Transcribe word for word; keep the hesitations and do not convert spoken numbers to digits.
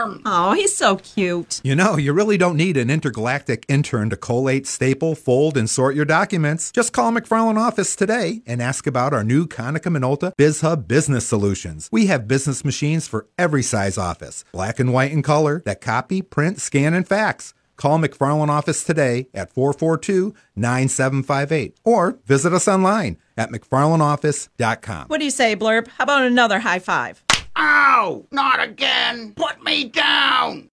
arm. Oh, he's so cute. You know, you really don't need an intergalactic intern to collate, staple, fold, and sort your documents. Just call McFarland Office today and ask about our new Konica Minolta BizHub Business Solutions. We have business machines for every size office, black and white and color, that copy, print, scan, and fax. Call McFarland Office today at four four two, nine seven five eight or visit us online at mcfarland office dot com. What do you say, Blurb? How about another high five? Ow! Not again! Put me down!